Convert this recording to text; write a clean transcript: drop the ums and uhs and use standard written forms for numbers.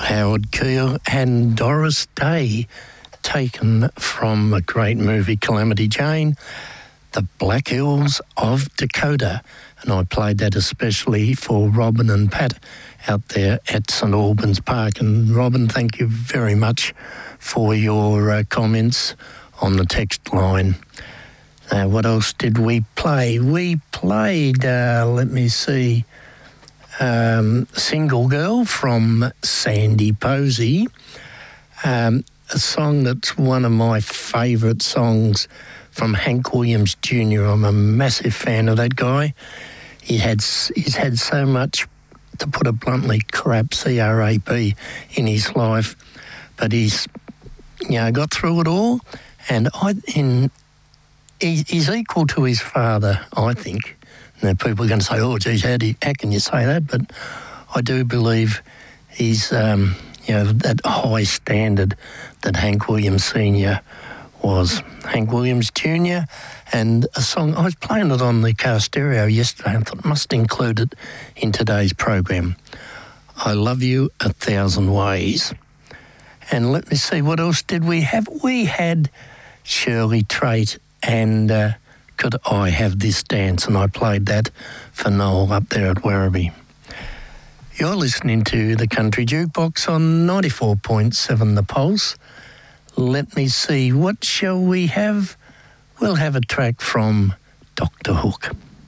Howard Keel and Doris Day, taken from a great movie, Calamity Jane, The Black Hills of Dakota. And I played that especially for Robin and Pat out there at St Albans Park. And Robin, thank you very much for your comments on the text line. What else did we play? We played, let me see, Single Girl from Sandy Posey, a song that's one of my favourite songs from Hank Williams Jr. I'm a massive fan of that guy. He's had so much, to put it bluntly, crap, C-R-A-P, in his life, but he's, got through it all, and he's equal to his father, I think. Now, people are going to say, oh, geez, how can you say that? But I do believe he's, that high standard that Hank Williams Sr. was. Hank Williams Jr. and a song, I was playing it on the car stereo yesterday and thought I must include it in today's program. I Love You 1,000 Ways. And let me see, what else did we have? We had Shirley Trait and Could I Have This Dance? And I played that for Noel up there at Werribee. You're listening to the Country Jukebox on 94.7 The Pulse. Let me see, what shall we have? We'll have a track from Dr. Hook.